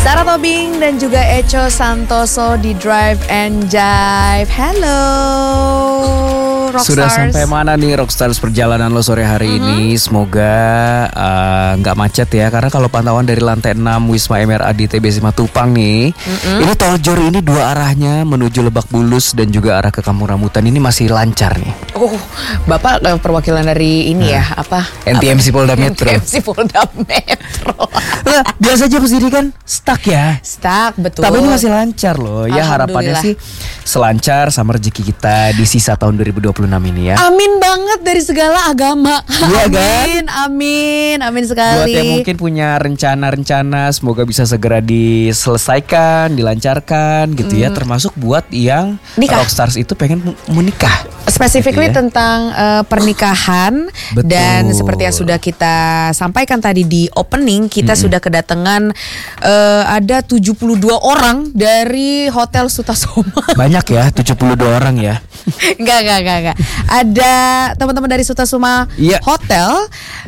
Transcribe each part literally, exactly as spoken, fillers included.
Sarah Tobing dan juga Echo Santoso di Drive and Jive. Hello Rockstars. Sudah sampai mana nih Rockstars perjalanan lo sore hari mm-hmm. ini? Semoga uh, gak macet ya. Karena kalau pantauan dari lantai enam Wisma M R A di T B Simatupang nih mm-hmm. ini tol Jor ini dua arahnya menuju Lebak Bulus dan juga arah ke Kampung Rambutan ini masih lancar nih. Oh, Bapak uh, perwakilan dari ini nah. ya apa? N T M C Polda Metro. N T M C Polda Metro. Nah, biasa aja kesini kan stuck ya. Stuck, betul. Tapi ini masih lancar loh. Ya harapannya sih selancar sama rezeki kita di sisa tahun dua ribu dua puluh enam ini ya. Amin banget dari segala agama. Iya amin, kan? Amin, amin sekali. Buat yang mungkin punya rencana-rencana semoga bisa segera diselesaikan, dilancarkan gitu hmm. ya. Termasuk buat yang nikah. Rockstars itu pengen menikah. Specifically gitu ya. tentang uh, pernikahan. Betul. Dan seperti yang sudah kita sampaikan tadi di opening, kita hmm. sudah kedatangan uh, ada tujuh puluh dua orang dari Hotel Sutasoma. Banyak ya, tujuh puluh dua orang ya. Enggak, enggak, enggak, enggak. Ada teman-teman dari Sutasoma yeah. Hotel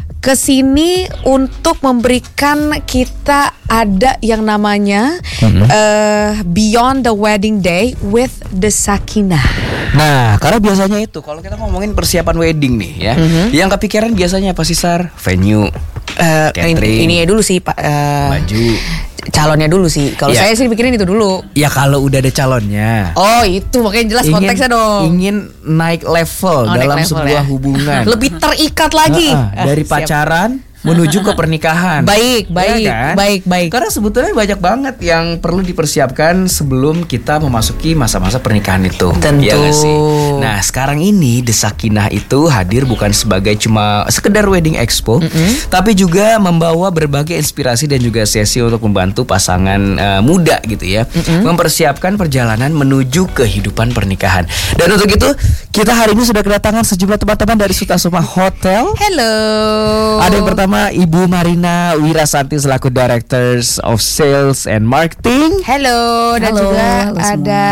kesini untuk memberikan kita ada yang namanya mm-hmm. uh, Beyond the Wedding Day with the Sakinah. Nah, karena biasanya itu kalau kita ngomongin persiapan wedding nih ya, mm-hmm. yang kepikiran biasanya apa sih Sar? Venue, uh, catering, ini, ini dulu sih Pak. Uh, baju. Calonnya dulu sih. Kalau ya. saya sih pikirin itu dulu. Ya kalau udah ada calonnya. Oh itu makanya jelas ingin, konteksnya dong. Ingin naik level oh, dalam naik level sebuah ya. hubungan. Lebih terikat lagi. Uh-uh, dari ah, pacaran menuju ke pernikahan. Baik, baik, ya kan? baik, baik. Karena sebetulnya banyak banget yang perlu dipersiapkan sebelum kita memasuki masa-masa pernikahan itu. Tentu. Ya gak sih? Nah, sekarang ini The Sakinah itu hadir bukan sebagai cuma sekedar wedding expo, mm-hmm. tapi juga membawa berbagai inspirasi dan juga sesi untuk membantu pasangan uh, muda gitu ya, mm-hmm. mempersiapkan perjalanan menuju kehidupan pernikahan. Dan untuk itu kita hari ini sudah kedatangan sejumlah teman-teman dari Sutasoma Hotel. Hello. Ada yang pertama Ibu Marina Wirasanti selaku Directors of Sales and Marketing. Hello. Dan Halo. juga Halo ada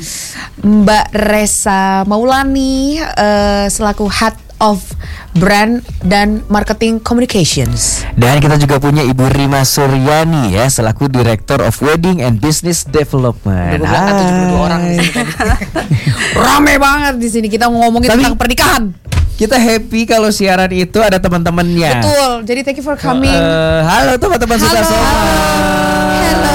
Mbak Resa Maulani uh, selaku Head of Brand dan Marketing Communications. Dan kita juga punya Ibu Rima Suryani ya selaku Director of Wedding and Business Development. tujuh puluh dua orang di sini. Rame banget di sini kita ngomongin Tapi, tentang pernikahan. Kita happy kalau siaran itu ada teman-temannya. Betul. Jadi thank you for coming. Uh, halo teman-teman Sutasoma. Halo.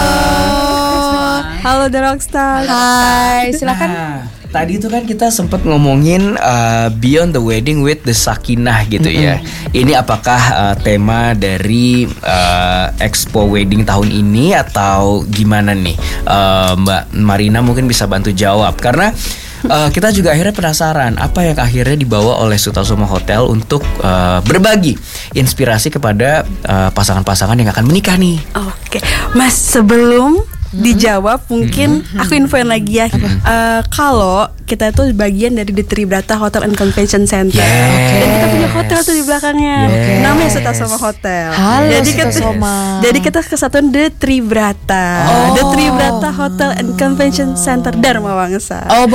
Halo The Rockstars. Hai, silakan. Nah, tadi itu kan kita sempat ngomongin uh, Beyond the Wedding with the Sakinah gitu mm-hmm. ya. Ini apakah uh, tema dari uh, Expo Wedding tahun ini atau gimana nih? Uh, Mbak Marina mungkin bisa bantu jawab karena Uh, kita juga akhirnya penasaran apa yang akhirnya dibawa oleh Sutasoma Hotel untuk uh, berbagi inspirasi kepada uh, pasangan-pasangan yang akan menikah nih. Oke, Mas sebelum hmm. dijawab mungkin hmm. aku infoin lagi ya. Uh, kalau kita tuh bagian dari The Tribrata Hotel and Convention Center. Yes. Okay. Dan kita punya hotel tuh di belakangnya. Yes. Namanya Sutasoma Hotel. Halo jadi Sutasoma. Kita, jadi kita kesatuan The Tribrata. Oh. The Tribrata Hotel and Convention Center Dharma Wangsa. Oh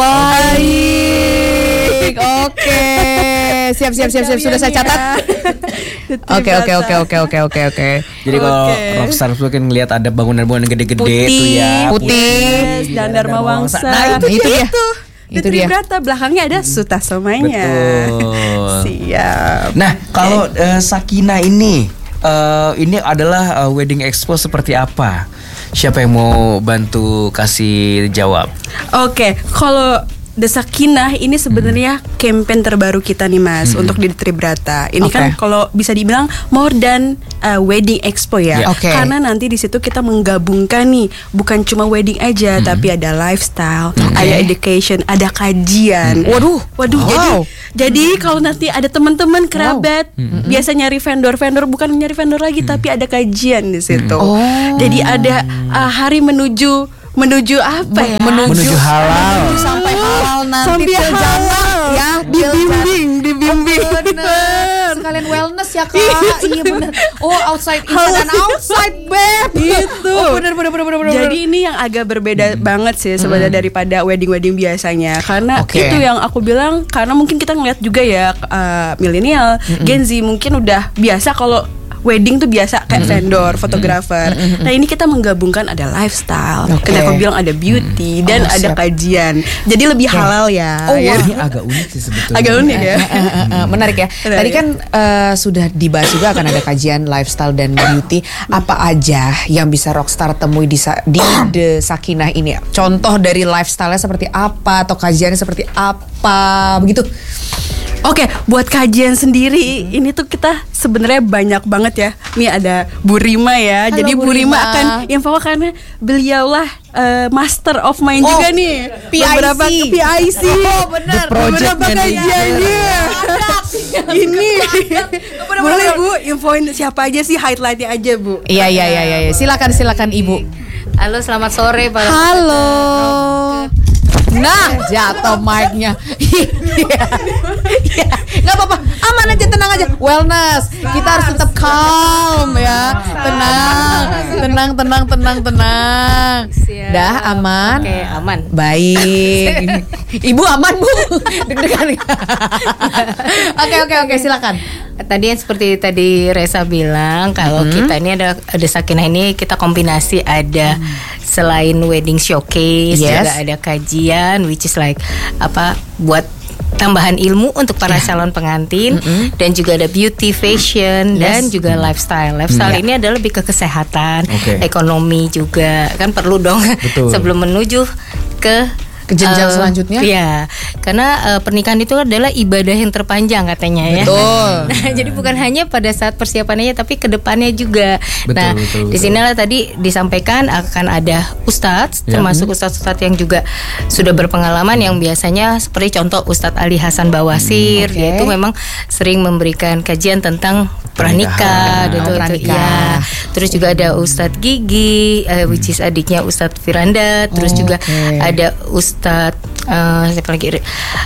baik. Oke. Siap siap siap siap sudah saya catat. Oke oke oke oke oke oke oke. Jadi kalau okay. Rockstar tuh kan ngelihat ada bangunan-bangunan gede-gede putih, tuh ya. Putih. Yes, dan Dharma Wangsa. Nah itu, itu ya. Itu. Itu The dia. Tribrata belakangnya ada Sutasomanya. Betul. Siap. Nah kalau uh, Sakinah ini uh, ini adalah uh, wedding expo seperti apa? Siapa yang mau bantu kasih jawab? Oke, okay. Kalau The Sakinah ini sebenarnya hmm. campaign terbaru kita nih Mas hmm. untuk di Tribrata. Ini okay. kan kalau bisa dibilang more than uh, wedding expo ya. Yeah. Okay. Karena nanti di situ kita menggabungkan nih bukan cuma wedding aja hmm. tapi ada lifestyle, okay. ada education, ada kajian. Hmm. Waduh, waduh. wow. Jadi jadi kalau nanti ada teman-teman kerabat wow. hmm. biasa nyari vendor-vendor bukan nyari vendor lagi hmm. tapi ada kajian di situ. Oh. Jadi ada uh, hari menuju menuju apa ya? Menuju, menuju halal. Menuju sampai halal nanti sampai halal ya, dibimbing, dibimbing. Oh, bener. Sekalian wellness ya Kak. Iya bener. Oh outside inside dan outside beb. Gitu. Oh bener bener bener bener. Jadi ini yang agak berbeda hmm. banget sih sebenarnya hmm. daripada wedding-wedding biasanya. Karena okay. itu yang aku bilang karena mungkin kita ngeliat juga ya uh, milenial, hmm. Gen Z mungkin udah biasa kalau wedding tuh biasa kayak mm-hmm. vendor, fotografer. Mm-hmm. Nah ini kita menggabungkan ada lifestyle, okay. kita aku bilang ada beauty mm. dan oh, ada siap. kajian. Jadi lebih okay. halal ya. Oh ya. Ini agak unik sih sebetulnya. Agak unik ya. Uh, uh, uh, uh, menarik ya. Menarik. Tadi kan uh, sudah dibahas juga akan ada kajian lifestyle dan beauty. Apa aja yang bisa Rockstar temui di di The Sakinah ini? Contoh dari lifestyle-nya seperti apa atau kajiannya seperti apa begitu? Oke, buat kajian sendiri hmm. ini tuh kita sebenarnya banyak banget ya. Ini ada Bu Rima ya. Halo, Jadi Bu Rima, Rima akan info karena beliaulah uh, master of mind oh, juga nih. P I C. Beberapa P I C. Oh, benar. Beberapa kajiannya. Ini. Boleh Bu infoin siapa aja sih, highlight-nya aja Bu. Iya iya iya iya. Silakan silakan Ibu. Halo, selamat sore Pak. Halo. Nah, jatuh mic-nya. Nggak apa-apa, aman aja, tenang aja. Wellness, kita harus tetap calm ya. Tenang, tenang, tenang, tenang, tenang. Dah aman. Oke, aman. Baik. Ibu aman Bu? Deg-degan. Oke oke oke, silakan. Tadi yang seperti tadi Reza bilang, kalau mm-hmm. kita ini ada ada Sakinah ini kita kombinasi ada mm. selain wedding showcase, yes. juga ada kajian which is like apa buat tambahan ilmu untuk para yeah. calon pengantin, mm-hmm. dan juga ada beauty, fashion, yes. dan juga lifestyle. Lifestyle yeah. ini adalah lebih ke kesehatan, okay. ekonomi juga kan perlu dong sebelum menuju ke ke jenjang uh, selanjutnya. Iya, karena uh, pernikahan itu adalah ibadah yang terpanjang katanya ya. Betul. Nah, jadi bukan hanya pada saat persiapannya tapi ke depannya juga. Betul, nah, betul, di sinilah tadi disampaikan akan ada ustadz, ya. termasuk ustadz-ustadz yang juga sudah berpengalaman yang biasanya seperti contoh Ustadz Ali Hasan Bawasir, hmm, okay. dia itu memang sering memberikan kajian tentang pranikah, gitu, oh, itu, ya. Terus juga ada Ustadz Gigi, uh, which is adiknya Ustadz Firanda. Terus oh, juga okay. ada Ustadz Ustadz uh, siapa lagi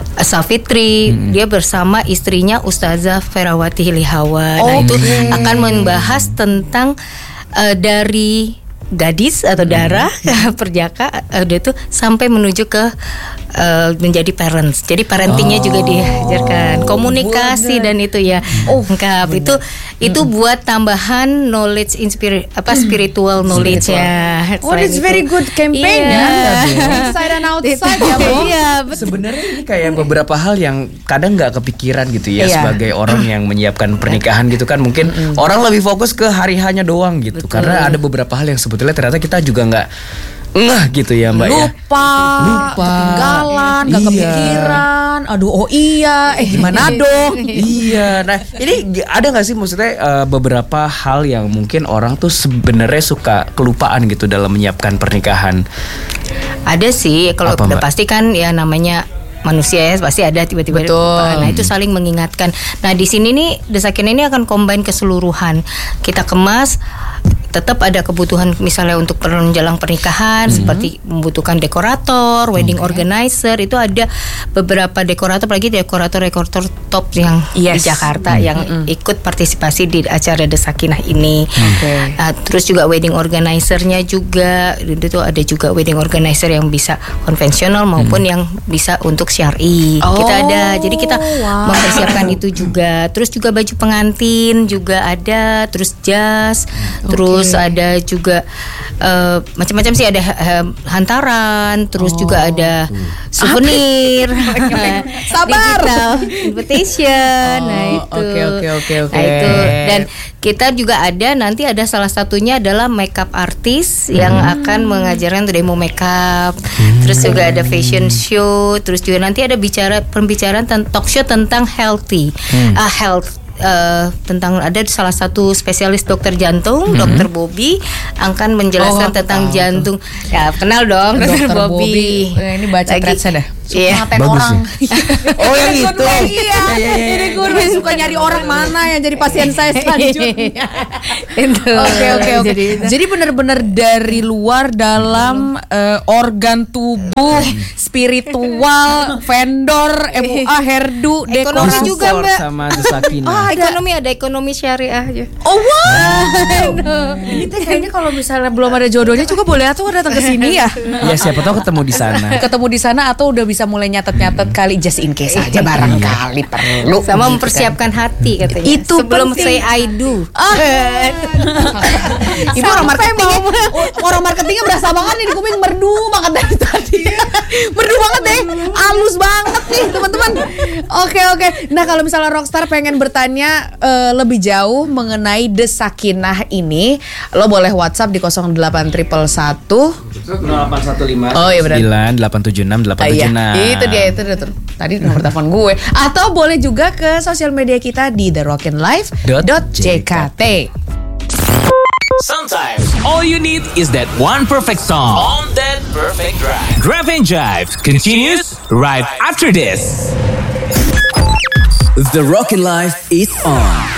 Safitri, hmm. dia bersama istrinya Ustazah Ferawati Hilihawa. Oh, nah itu okay. akan membahas tentang uh, dari gadis atau darah hmm. perjaka uh, dia tuh sampai menuju ke uh, menjadi parents. Jadi parentingnya oh, juga diajarkan, komunikasi bener. dan itu ya oh, lengkap. Bener. Itu itu hmm. buat tambahan knowledge inspir apa spiritual knowledge ya. Oh, it's very good campaign yeah. ya. Inside and outside ya, Bu. Iya, sebenarnya ini kayak beberapa hal yang kadang nggak kepikiran gitu ya, yeah. sebagai orang yang menyiapkan pernikahan gitu kan, mungkin mm-hmm. orang lebih fokus ke hari hanya doang gitu. Betul. Karena ada beberapa hal yang sebetulnya ternyata kita juga nggak ngeh gitu ya Mbak lupa, ya. Lupa, ketinggalan, nggak iya. kepikiran. Aduh, oh iya, eh gimana dong? Iya, nah ini ada nggak sih maksudnya uh, beberapa hal yang mungkin orang tuh sebenarnya suka kelupaan gitu dalam menyiapkan pernikahan? Ada sih, kalau udah pasti kan ya namanya manusia ya pasti ada tiba-tiba. Betul. Nah itu saling mengingatkan. Nah di sini nih The Sakinah ini akan combine keseluruhan. Kita kemas. Tetap ada kebutuhan misalnya untuk penunjang pernikahan mm-hmm. seperti membutuhkan dekorator, wedding okay. organizer, itu ada beberapa dekorator, apalagi dekorator-dekorator top yang yes. di Jakarta mm-hmm. yang ikut partisipasi di acara The Sakinah ini. Okay. Uh, terus juga wedding organizernya juga, itu ada juga wedding organizer yang bisa konvensional maupun mm. yang bisa untuk syar'i. Oh, kita ada, jadi kita wow. mempersiapkan itu juga. Terus juga baju pengantin juga ada, terus jas, okay. terus Terus ada juga uh, macam-macam sih, ada uh, hantaran, terus oh, juga ada uh. souvenir, sabar, digital invitation, oh, nah itu, oke oke oke oke. Nah itu, dan kita juga ada nanti ada salah satunya adalah makeup artist hmm. yang akan mengajarkan demo makeup, hmm. terus juga ada fashion show, terus juga nanti ada bicara pembicaraan tentang talk show tentang healthy, hmm. uh, health. Uh, tentang ada salah satu spesialis dokter jantung, mm-hmm. dokter Bobby akan menjelaskan oh, tentang tahu. jantung. Ya kenal dong dokter Bobby. Bobby. Ini baca threads-nya dah. Suka yeah. ngatain orang. Oh yang itu. Iya. Jadi gue suka nyari orang mana yang jadi pasien saya selanjutnya. Oke oke oke. Jadi benar-benar dari luar dalam uh, organ tubuh, spiritual, vendor, M U A, hairdo, ekonomi juga Mbak. Sama The Sakinah. Oh, ada. Ekonomi ada ekonomi syariah aja. Oh wow. Ini tuh kayaknya kalau misalnya belum ada jodohnya juga boleh atau datang ke sini ya. Ya siapa tahu ketemu di sana. Ketemu di sana atau udah bisa bisa mulai nyatet-nyatet kali just in case aja barangkali perlu. Sama mempersiapkan hati katanya. Itu sebelum penting. say I do. Ah. Ibu orang marketingnya, orang marketingnya berasa banget nih di kuping, merdu banget dari tadi. Merdu banget deh, halus banget nih teman-teman. Oke oke. Nah kalau misalnya Rockstar pengen bertanya uh, lebih jauh mengenai The Sakinah ini, lo boleh WhatsApp di nol delapan satu satu satu nol delapan satu lima Oh iya benar. sembilan delapan tujuh enam delapan tujuh enam. Iya, itu dia itu dia tuh. Tadi nomor telepon gue. Atau boleh juga ke sosial media kita di the rockin life dot j k t. Sometimes all you need is that one perfect song on that perfect drive. Drive and Jive continues right after this. The Rockin' Life is on.